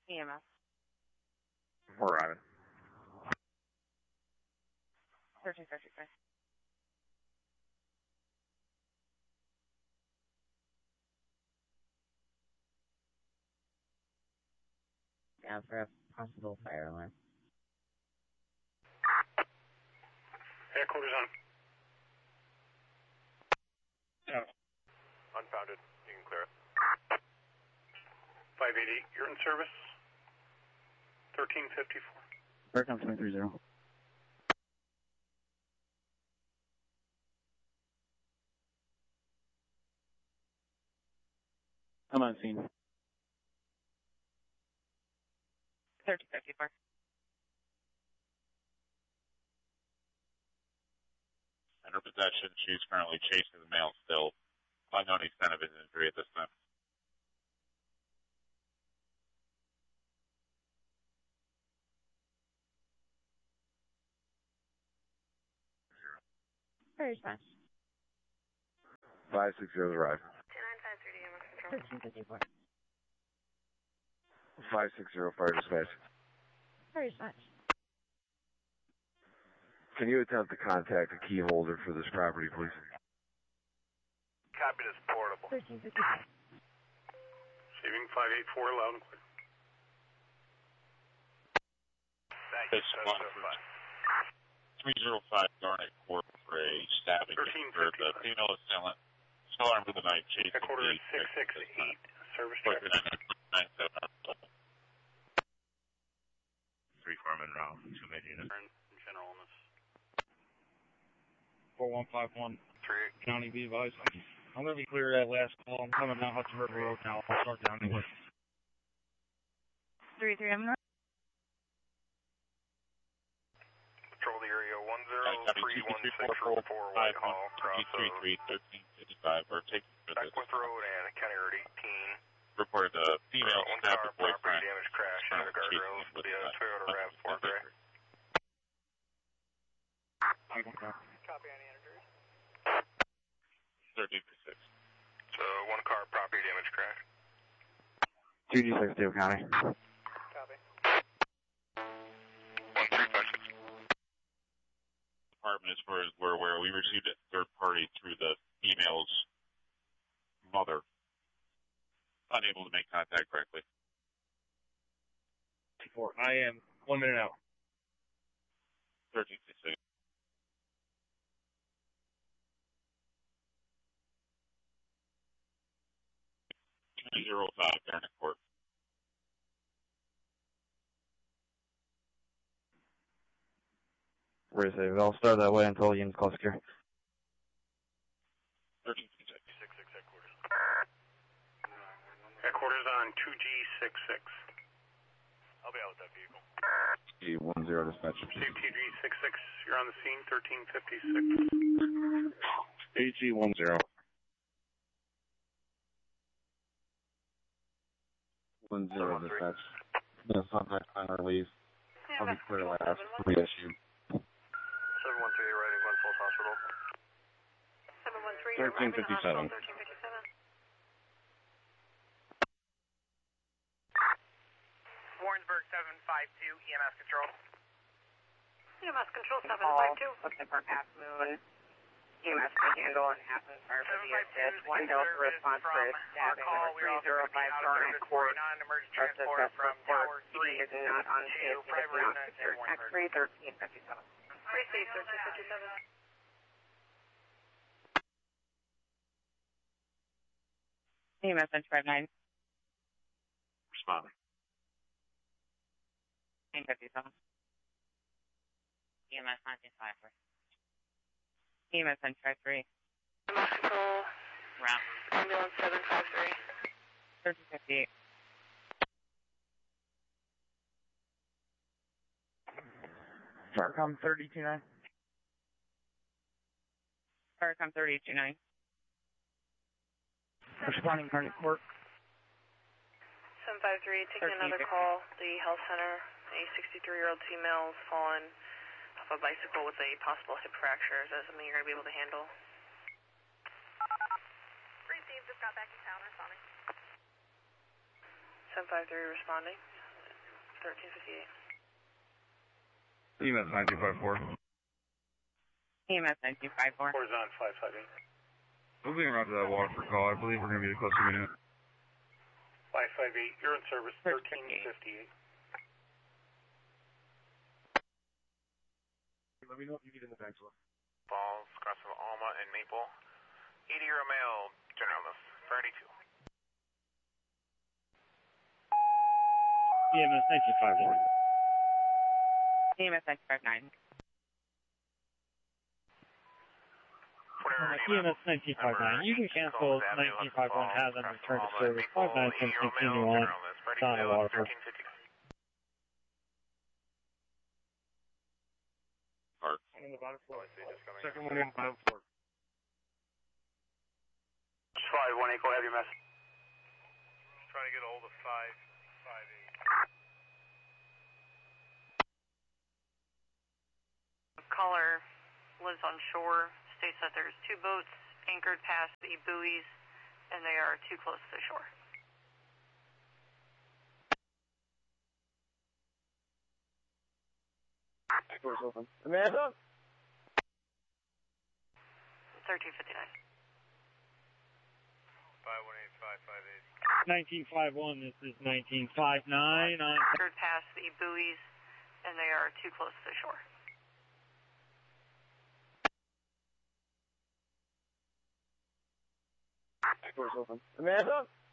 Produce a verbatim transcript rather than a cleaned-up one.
E M S. We're arriving. thirteen fifty-five. Yeah, for a possible fire alarm. Headquarters on. Yeah. Unfounded. You can clear it. five eighty, you're in service. thirteen fifty-four. Aircom twenty three zero. I'm on scene. thirteen fifty-four. Under possession, she's currently chasing the male still. Unknown extent of his injury at this time. Very fast. five six zero arrive. two nine five three D M S control. thirteen fifty-four. five six zero fire dispatch. Very fast. Can you attempt to contact the key holder for this property, please? Copy this portable. thirteen fifty-four. Saving five eight four, loud and clear. Thank you, This one for three zero five Garnet Court for a stabbing for the female assailant. Still armed with a knife chasing the Headquarters six six eight, service check. Three Foreman Ralph, two mid units. In general on this. four one five one. Three. County, be advised. I'm going to be clear of that last call. I'm coming down Hudson River Road now. I'll start down anyway. three three M. Patrol the area one zero three one six four Whitehall, three three thirteen fifty-five, or taking for this. Beckwith Road and County Road eighteen. Reported a female one stabbed car a boyfriend. property damage crash into the guardrails with the Toyota RAV four gray. Copy any injuries? thirteen for six. So one car property damage crash. two D six Deal County. Copy. one three five six. Department, as far as we're aware, we received a third party through the female's mother. Unable to make contact correctly. I am one minute out. thirteen fifty-six. zero five Garnet Court. We're safe. I'll start that way until the unit's call secure. thirteen fifty-six. six six headquarters. Headquarters on two G six six. I'll be out with that vehicle. E one zero dispatch. Save T G six six, you're on the scene, thirteen fifty-six. A G one zero. One zero dispatch. No contact on our leave. I'll be clear last. Reissue. seven one three, arriving Glen Falls Hospital. seven one three, thirteen fifty-seven. thirteen fifty-seven. Warrensburg seven five two, E M S control. E M S control seven Call, five two. looking for Half Moon. E M S can handle and Half Moon fire for the assist. One Delta response for a stabbing number three zero five Garnet Court. Our successful report C is not unsafe and is not secured. X-ray thirteen fifty-seven. Receive thirteen fifty-seven. E M S nine five nine. Responding. thirteen fifty-seven. E M S nineteen five three. E M S nine five three. E M S control. Round. Ambulance seven five three. thirteen fifty-eight. Farcom thirty-two nine. Farcom thirty-two nine. Responding Garnet Court. seven five three, taking another call. The health center, a sixty-three-year-old female has fallen off a bicycle with a possible hip fracture. Is that something you're going to be able to handle? Received, just got back in town, responding. seven five three responding. thirteen fifty-eight. E M S nine two five four. E M S nine two five four. Horizon five five eight. Moving around to that Waterford call. I believe we're going to be close to a minute. five five eight, you're in service, thirteen fifty-eight. Let me know if you need in the next one. Balls, crossing Alma and Maple. eighty-year-old male, journalist, thirty-two. E M S nine two five four. E M S nine two five nine. E M S nine two five nine. You can cancel nine two five one, have them return to service. five nine seven continue on. Down at Waterford. Park. On the bottom floor. Second one in bottom floor. five one eight, go ahead, your message. Trying to get a hold of five five eight. Caller lives on shore, states that there's two boats anchored past the buoys, and they are too close to the shore. Doors open. Amanda? thirteen fifty-nine. five one eight, five five eight. nineteen five one, this is nineteen five nine on... Anchored past the buoys, and they are too close to the shore. Doors open. Amanda?